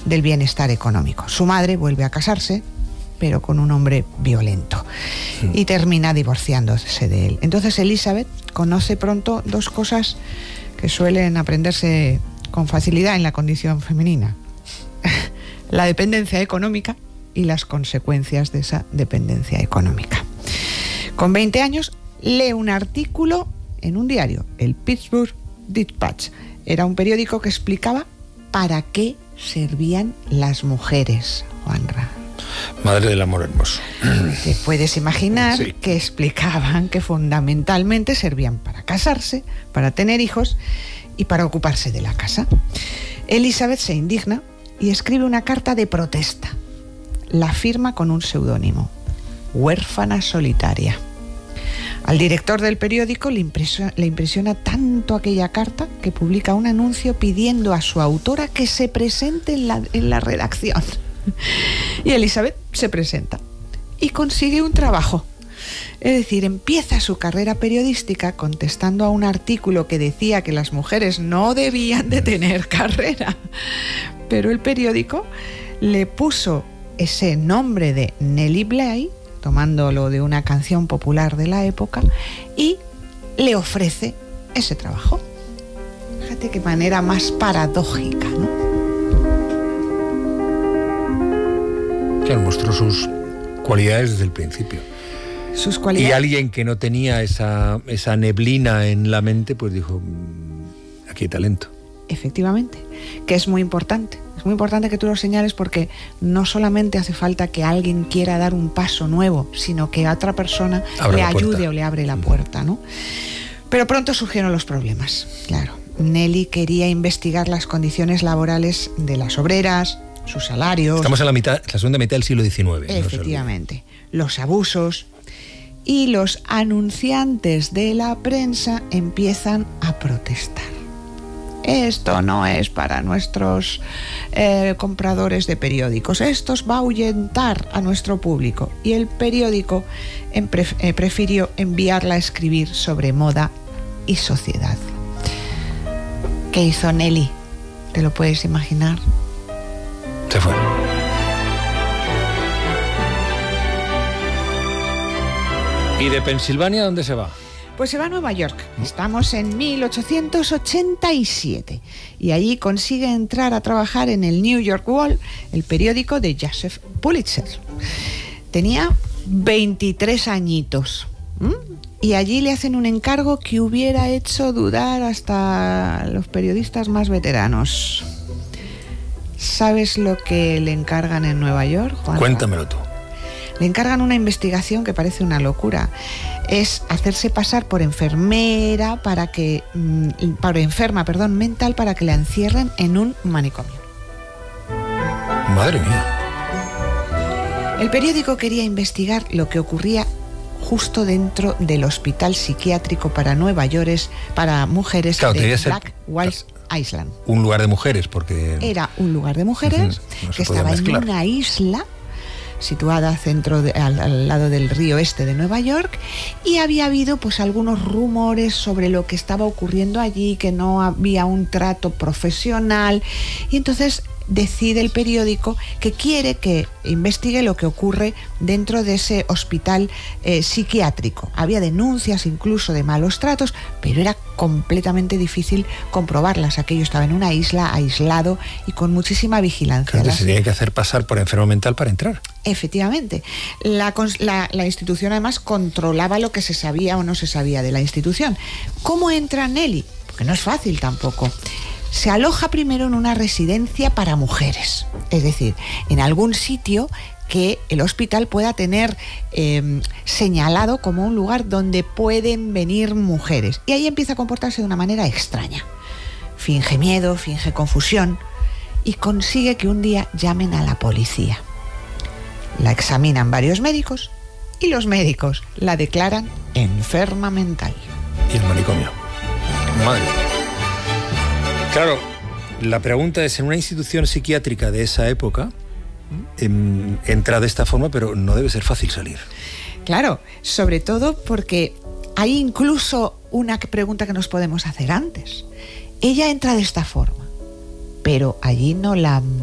del bienestar económico. Su madre vuelve a casarse, pero con un hombre violento, y termina divorciándose de él. Entonces Elizabeth conoce pronto dos cosas que suelen aprenderse con facilidad en la condición femenina: la dependencia económica y las consecuencias de esa dependencia económica. Con 20 años lee un artículo en un diario, el Pittsburgh Dispatch. Era un periódico que explicaba para qué servían las mujeres, Juanra. Madre del amor hermoso. Te puedes imaginar, sí, que explicaban que fundamentalmente servían para casarse, para tener hijos y para ocuparse de la casa. Elizabeth se indigna y escribe una carta de protesta. La firma con un seudónimo: Huérfana solitaria. Al director del periódico le impresiona tanto aquella carta que publica un anuncio pidiendo a su autora que se presente en la redacción. Y Elizabeth se presenta y consigue un trabajo. Es decir, empieza su carrera periodística contestando a un artículo que decía que las mujeres no debían de tener carrera. Pero el periódico le puso ese nombre de Nellie Bly, tomándolo de una canción popular de la época, y le ofrece ese trabajo. Fíjate qué manera más paradójica, ¿no? Claro, mostró sus cualidades desde el principio. Sus cualidades. Y alguien que no tenía esa neblina en la mente, pues dijo, aquí hay talento. Efectivamente, que es muy importante. Es muy importante que tú lo señales, porque no solamente hace falta que alguien quiera dar un paso nuevo, sino que otra persona le ayude o le abre la puerta, ¿no? Pero pronto surgieron los problemas, claro. Nellie quería investigar las condiciones laborales de las obreras, sus salarios. Estamos en la segunda mitad del siglo XIX. Efectivamente. Los abusos. Y los anunciantes de la prensa empiezan a protestar. Esto no es para nuestros compradores de periódicos. Esto va a ahuyentar a nuestro público. Y el periódico prefirió enviarla a escribir sobre moda y sociedad. ¿Qué hizo Nellie? ¿Te lo puedes imaginar? Se fue. ¿Y de Pensilvania dónde se va? Pues se va a Nueva York. Estamos en 1887 y allí consigue entrar a trabajar en el New York World, el periódico de Joseph Pulitzer. Tenía 23 añitos. Y allí le hacen un encargo que hubiera hecho dudar hasta los periodistas más veteranos. ¿Sabes lo que le encargan en Nueva York, Juan? Cuéntamelo tú. Le encargan una investigación que parece una locura. Es hacerse pasar por enferma mental para que la encierren en un manicomio. Madre mía. El periódico quería investigar lo que ocurría justo dentro del hospital psiquiátrico para para mujeres, claro, de Black Walls Island. Un lugar de mujeres, porque... Era un lugar de mujeres que estaba en una isla situada al lado del río este de Nueva York, y había habido pues algunos rumores sobre lo que estaba ocurriendo allí, que no había un trato profesional, y entonces decide el periódico que quiere que investigue lo que ocurre dentro de ese hospital psiquiátrico. Había denuncias incluso de malos tratos, pero era completamente difícil comprobarlas. Aquello estaba en una isla, aislado y con muchísima vigilancia. Entonces se tiene que hacer pasar por enfermo mental para entrar. Efectivamente. La institución además controlaba lo que se sabía o no se sabía de la institución. ¿Cómo entra Nellie? Porque no es fácil tampoco. Se aloja primero en una residencia para mujeres, es decir, en algún sitio que el hospital pueda tener señalado como un lugar donde pueden venir mujeres. Y ahí empieza a comportarse de una manera extraña. Finge miedo, finge confusión y consigue que un día llamen a la policía. La examinan varios médicos y los médicos la declaran enferma mental. Y el manicomio. Madre. Claro, la pregunta es, en una institución psiquiátrica de esa época, entra de esta forma, pero no debe ser fácil salir. Claro, sobre todo porque hay incluso una pregunta que nos podemos hacer antes. Ella entra de esta forma, pero allí no la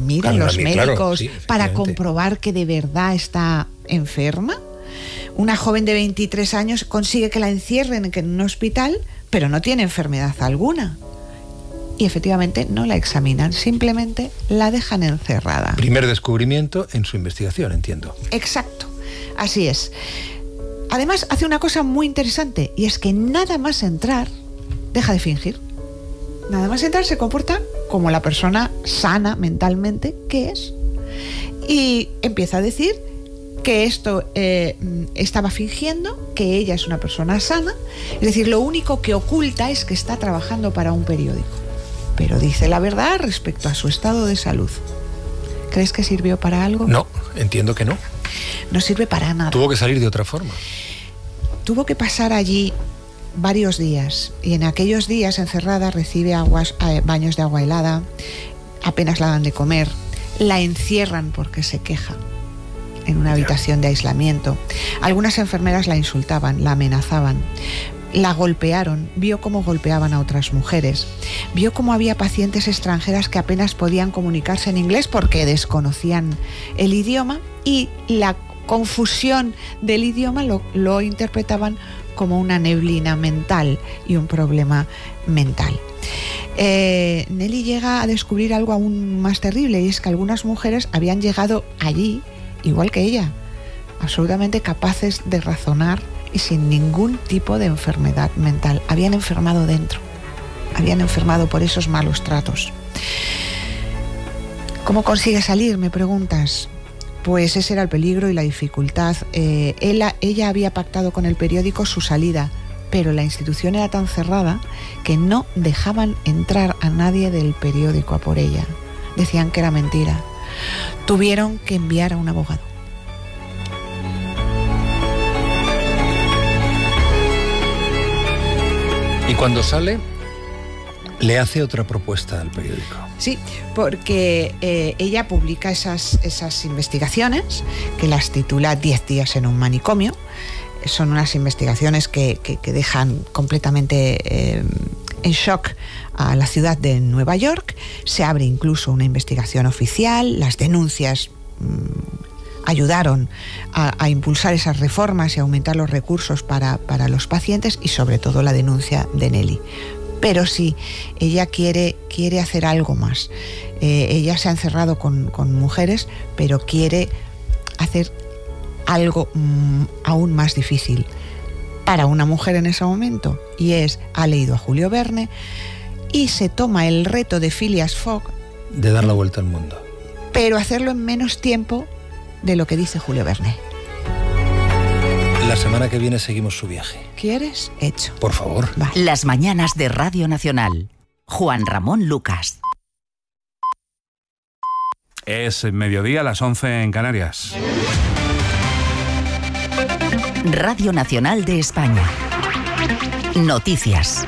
miren los médicos, sí, para comprobar que de verdad está enferma. Una joven de 23 años consigue que la encierren en un hospital, pero no tiene enfermedad alguna. Y efectivamente no la examinan, simplemente la dejan encerrada. Primer descubrimiento en su investigación, entiendo. Exacto, así es. Además, hace una cosa muy interesante, y es que nada más entrar, deja de fingir. Nada más entrar se comporta como la persona sana mentalmente que es. Y empieza a decir que esto estaba fingiendo, que ella es una persona sana. Es decir, lo único que oculta es que está trabajando para un periódico. Pero dice la verdad respecto a su estado de salud. ¿Crees que sirvió para algo? No, entiendo que no. No sirve para nada. Tuvo que salir de otra forma. Tuvo que pasar allí varios días, y en aquellos días encerrada recibe baños de agua helada, apenas la dan de comer, la encierran porque se queja en una habitación de aislamiento. Algunas enfermeras la insultaban, la amenazaban, la golpearon, vio cómo golpeaban a otras mujeres, vio cómo había pacientes extranjeras que apenas podían comunicarse en inglés porque desconocían el idioma, y la confusión del idioma lo interpretaban como una neblina mental y un problema mental. Nelly llega a descubrir algo aún más terrible, y es que algunas mujeres habían llegado allí, igual que ella, absolutamente capaces de razonar y sin ningún tipo de enfermedad mental. Habían enfermado dentro, habían enfermado por esos malos tratos. ¿Cómo consigue salir?, me preguntas. Pues ese era el peligro y la dificultad. Ella había pactado con el periódico su salida, pero la institución era tan cerrada que no dejaban entrar a nadie del periódico a por ella. Decían que era mentira. Tuvieron que enviar a un abogado. Y cuando sale, le hace otra propuesta al periódico. Sí, porque ella publica esas investigaciones, que las titula 10 días en un manicomio. Son unas investigaciones que dejan completamente en shock a la ciudad de Nueva York. Se abre incluso una investigación oficial. Las denuncias ayudaron a impulsar esas reformas y aumentar los recursos para los pacientes, y sobre todo la denuncia de Nelly. Pero sí, ella quiere hacer algo más. Ella se ha encerrado con mujeres, pero quiere hacer algo aún más difícil para una mujer en ese momento, y ha leído a Julio Verne y se toma el reto de Phileas Fogg de dar la vuelta al mundo, pero hacerlo en menos tiempo de lo que dice Julio Verne. La semana que viene seguimos su viaje. ¿Quieres? Hecho. Por favor. Vale. Las mañanas de Radio Nacional. Juan Ramón Lucas. Es mediodía, las 11 en Canarias. Radio Nacional de España. Noticias.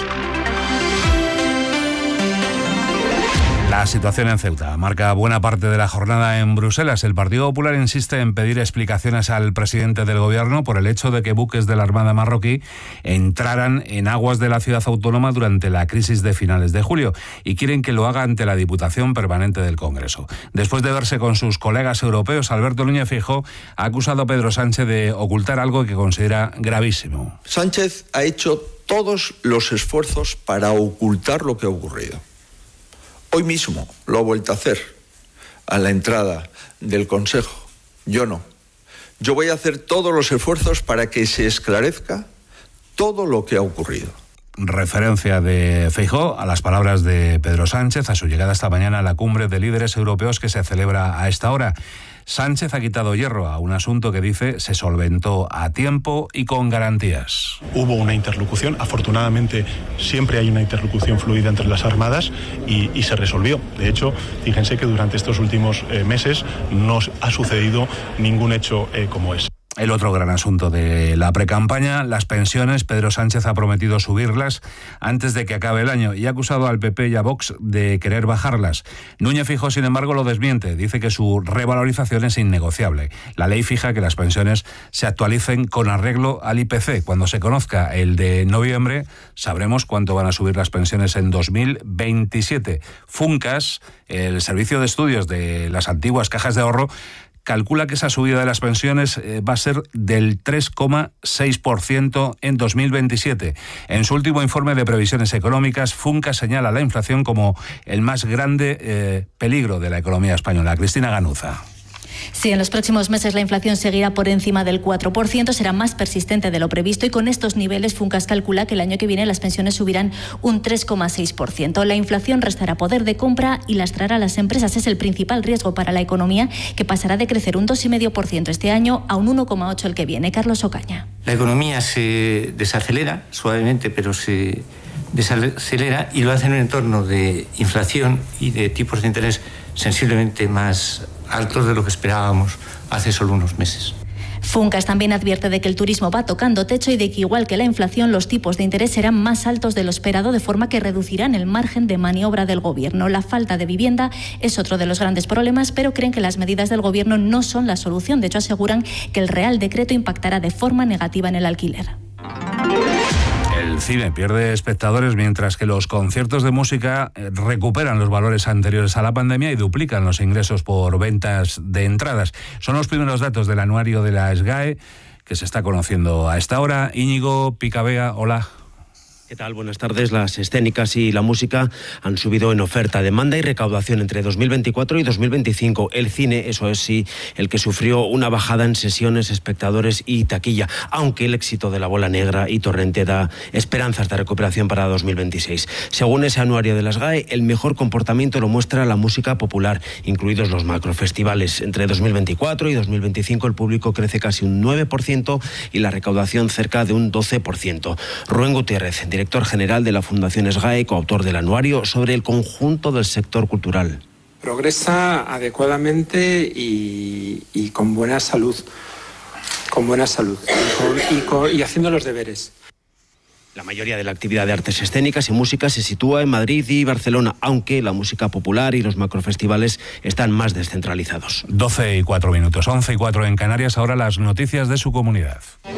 La situación en Ceuta marca buena parte de la jornada en Bruselas. El Partido Popular insiste en pedir explicaciones al presidente del gobierno por el hecho de que buques de la Armada marroquí entraran en aguas de la ciudad autónoma durante la crisis de finales de julio, y quieren que lo haga ante la Diputación Permanente del Congreso. Después de verse con sus colegas europeos, Alberto Núñez Feijóo ha acusado a Pedro Sánchez de ocultar algo que considera gravísimo. Sánchez ha hecho todos los esfuerzos para ocultar lo que ha ocurrido. Hoy mismo lo ha vuelto a hacer a la entrada del Consejo. Yo no. Yo voy a hacer todos los esfuerzos para que se esclarezca todo lo que ha ocurrido. Referencia de Feijóo a las palabras de Pedro Sánchez a su llegada esta mañana a la cumbre de líderes europeos que se celebra a esta hora. Sánchez ha quitado hierro a un asunto que dice se solventó a tiempo y con garantías. Hubo una interlocución, afortunadamente siempre hay una interlocución fluida entre las armadas y se resolvió. De hecho, fíjense que durante estos últimos meses no ha sucedido ningún hecho como ese. El otro gran asunto de la precampaña, las pensiones. Pedro Sánchez ha prometido subirlas antes de que acabe el año y ha acusado al PP y a Vox de querer bajarlas. Núñez Feijóo, sin embargo, lo desmiente. Dice que su revalorización es innegociable. La ley fija que las pensiones se actualicen con arreglo al IPC. Cuando se conozca el de noviembre, sabremos cuánto van a subir las pensiones en 2027. Funcas, el servicio de estudios de las antiguas cajas de ahorro, calcula que esa subida de las pensiones va a ser del 3,6% en 2027. En su último informe de previsiones económicas, Funcas señala la inflación como el más grande peligro de la economía española. Cristina Ganuza. Sí, en los próximos meses la inflación seguirá por encima del 4%, será más persistente de lo previsto y con estos niveles Funcas calcula que el año que viene las pensiones subirán un 3,6%. La inflación restará poder de compra y lastrará a las empresas. Es el principal riesgo para la economía, que pasará de crecer un 2,5% este año a un 1,8% el que viene. Carlos Ocaña. La economía se desacelera suavemente, pero se desacelera y lo hace en un entorno de inflación y de tipos de interés sensiblemente más altos de lo que esperábamos hace solo unos meses. Funcas también advierte de que el turismo va tocando techo y de que, igual que la inflación, los tipos de interés serán más altos de lo esperado, de forma que reducirán el margen de maniobra del Gobierno. La falta de vivienda es otro de los grandes problemas, pero creen que las medidas del Gobierno no son la solución. De hecho, aseguran que el Real Decreto impactará de forma negativa en el alquiler. El cine pierde espectadores mientras que los conciertos de música recuperan los valores anteriores a la pandemia y duplican los ingresos por ventas de entradas. Son los primeros datos del anuario de la SGAE que se está conociendo a esta hora. Íñigo Picabea, hola. ¿Qué tal? Buenas tardes. Las escénicas y la música han subido en oferta, demanda y recaudación entre 2024 y 2025. El cine, eso es sí, el que sufrió una bajada en sesiones, espectadores y taquilla, aunque el éxito de La Bola Negra y Torrente da esperanzas de recuperación para 2026. Según ese anuario de las GAE, el mejor comportamiento lo muestra la música popular, incluidos los macrofestivales. Entre 2024 y 2025 el público crece casi un 9% y la recaudación cerca de un 12%. Rubén Gutiérrez, director general de la Fundación SGAE, coautor del anuario sobre el conjunto del sector cultural. Progresa adecuadamente y con buena salud, y haciendo los deberes. La mayoría de la actividad de artes escénicas y música se sitúa en Madrid y Barcelona, aunque la música popular y los macrofestivales están más descentralizados. 12:04, 11:04 en Canarias. Ahora las noticias de su comunidad.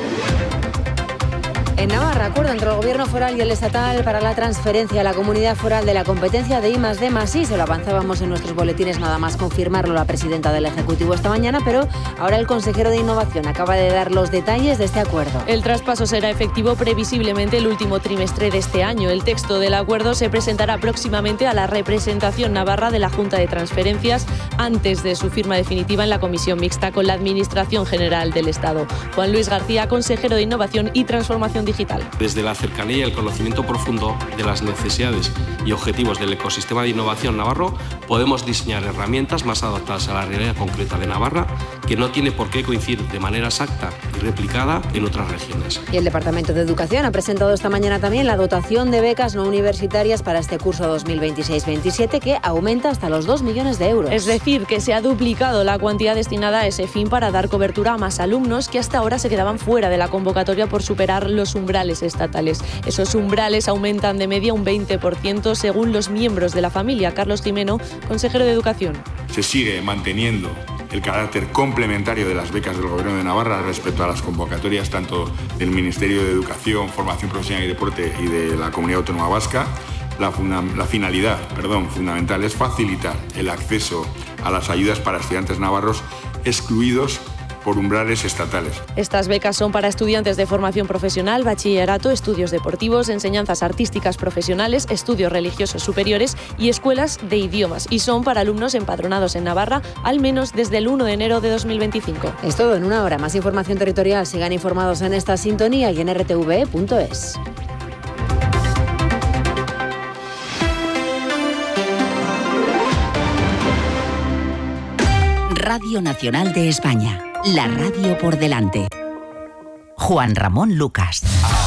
En Navarra, acuerdo entre el Gobierno foral y el estatal para la transferencia a la comunidad foral de la competencia de I+D+I. Se lo avanzábamos en nuestros boletines, nada más confirmarlo la presidenta del Ejecutivo esta mañana, pero ahora el consejero de Innovación acaba de dar los detalles de este acuerdo. El traspaso será efectivo previsiblemente el último trimestre de este año. El texto del acuerdo se presentará próximamente a la representación navarra de la Junta de Transferencias antes de su firma definitiva en la Comisión Mixta con la Administración General del Estado. Juan Luis García, consejero de Innovación y Transformación Digital. Desde la cercanía y el conocimiento profundo de las necesidades y objetivos del ecosistema de innovación navarro, podemos diseñar herramientas más adaptadas a la realidad concreta de Navarra, que no tiene por qué coincidir de manera exacta y replicada en otras regiones. Y el Departamento de Educación ha presentado esta mañana también la dotación de becas no universitarias para este curso 2026-27, que aumenta hasta los 2 millones de euros. Es decir, que se ha duplicado la cuantía destinada a ese fin para dar cobertura a más alumnos que hasta ahora se quedaban fuera de la convocatoria por superar los umbrales estatales. Esos umbrales aumentan de media un 20% según los miembros de la familia. Carlos Jimeno, consejero de Educación. Se sigue manteniendo el carácter complementario de las becas del Gobierno de Navarra respecto a las convocatorias tanto del Ministerio de Educación, Formación Profesional y Deporte y de la Comunidad Autónoma Vasca. La finalidad fundamental es facilitar el acceso a las ayudas para estudiantes navarros excluidos por umbrales estatales. Estas becas son para estudiantes de formación profesional, bachillerato, estudios deportivos, enseñanzas artísticas profesionales, estudios religiosos superiores y escuelas de idiomas. Y son para alumnos empadronados en Navarra al menos desde el 1 de enero de 2025. Es todo en una hora. Más información territorial. Sigan informados en esta sintonía y en rtve.es. Radio Nacional de España. La radio por delante. Juan Ramón Lucas.